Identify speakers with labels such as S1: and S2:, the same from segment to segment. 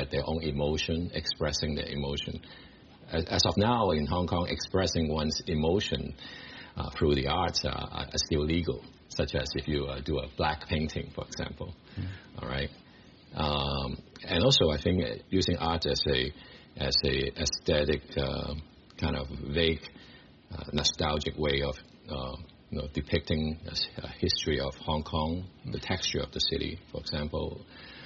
S1: get their own emotion, expressing their emotion. As of now, in Hong Kong, expressing one's emotion through the arts are still legal, such as if you do a black painting, for example. All right. And also, I think using art as a aesthetic kind of vague, nostalgic way of depicting a history of Hong Kong, the texture of the city, for example,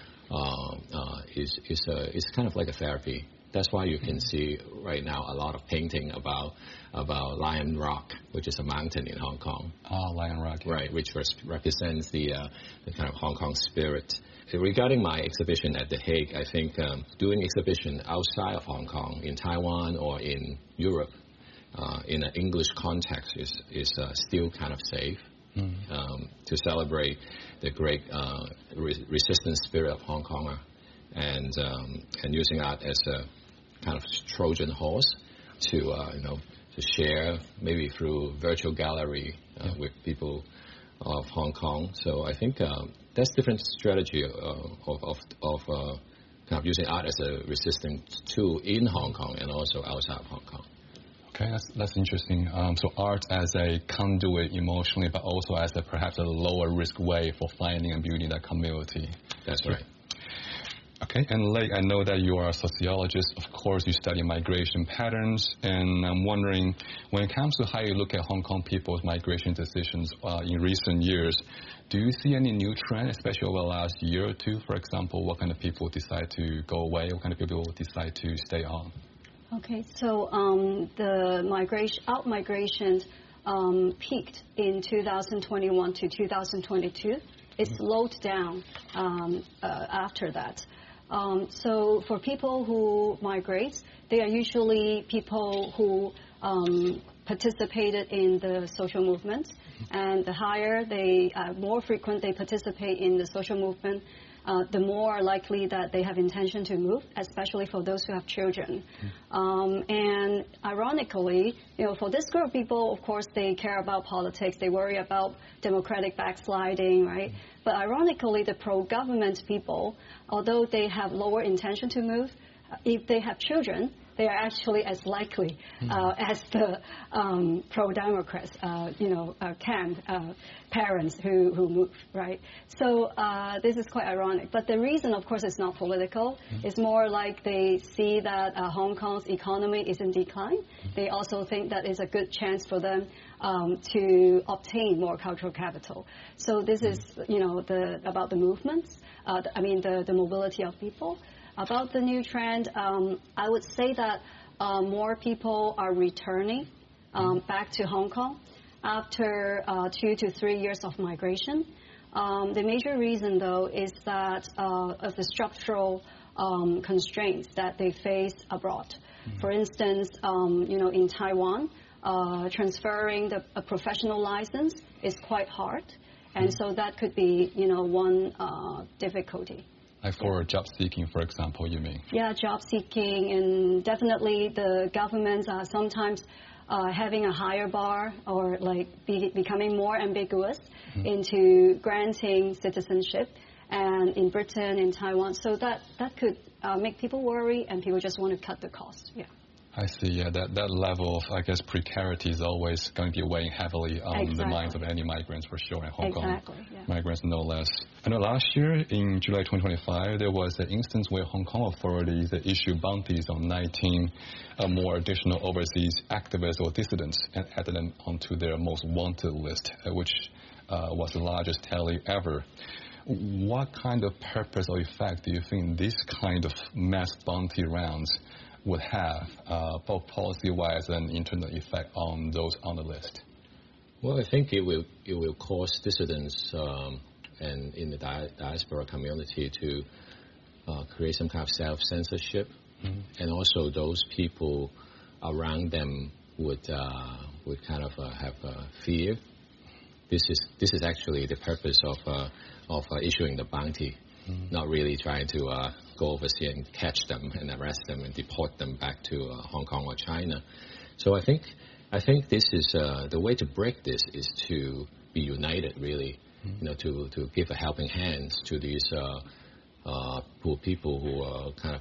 S1: is kind of like a therapy. That's why you can see right now a lot of painting about Lion Rock, which is a mountain in Hong Kong.
S2: Oh, Lion Rock. Yeah.
S1: Right, which represents the kind of Hong Kong spirit. Regarding my exhibition at The Hague, I think doing exhibition outside of Hong Kong, in Taiwan or in Europe, in an English context is still kind of safe. To celebrate the great resistance spirit of Hong Konger, and using art as a kind of Trojan horse to share maybe through virtual gallery with people of Hong Kong. So I think that's different strategy of kind of using art as a resistance tool in Hong Kong and also outside of Hong Kong.
S2: Okay, that's interesting. So art as a conduit emotionally, but also as perhaps a lower risk way for finding and building that community.
S1: That's right.
S2: Okay, and Lake, I know that you are a sociologist. Of course, you study migration patterns, and I'm wondering, when it comes to how you look at Hong Kong people's migration decisions in recent years, do you see any new trend, especially over the last year or two? For example, what kind of people decide to go away? What kind of people decide to stay on?
S3: Okay, so the out-migration peaked in 2021 to 2022. It slowed down after that. So for people who migrate, they are usually people who participated in the social movement, and the more frequent they participate in the social movement, the more likely that they have intention to move, especially for those who have children. And ironically, for this group of people, of course, they care about politics. They worry about democratic backsliding, right? But ironically, the pro-government people, although they have lower intention to move, if they have children, they are actually as likely as the pro-democrats, camp parents who move, right? So this is quite ironic. But the reason, of course, is not political. It's more like they see that Hong Kong's economy is in decline. They also think that it's a good chance for them to obtain more cultural capital. So this is, about the movements, the mobility of people. About the new trend, I would say that more people are returning back to Hong Kong after 2 to 3 years of migration. The major reason, though, is that of the structural constraints that they face abroad. For instance, in Taiwan, transferring a professional license is quite hard, and so that could be, one difficulty.
S2: Like for job seeking, for example, you mean? Yeah,
S3: job seeking, and definitely the governments are sometimes having a higher bar or becoming more ambiguous into granting citizenship, and in Britain, in Taiwan. So that could make people worry, and people just want to cut the cost. Yeah.
S2: I see. Yeah, that level of, precarity is always going to be weighing heavily on the minds of any migrants, for sure, in Hong Kong.
S3: Yeah.
S2: Migrants, no less. I know last year, in July 2025, there was an instance where Hong Kong authorities issued bounties on 19 more additional overseas activists or dissidents and added them onto their most wanted list, which was the largest tally ever. What kind of purpose or effect do you think this kind of mass bounty rounds would have, both policy-wise and internal effect on those on the list?
S1: Well, I think it will cause dissidents and in the diaspora community to create some kind of self-censorship, and also those people around them would kind of have fear. This is actually the purpose of issuing the bounty. Not really trying to go overseas and catch them and arrest them and deport them back to Hong Kong or China. So I think this is the way to break this is to be united, really. To give a helping hand to these poor people who are kind of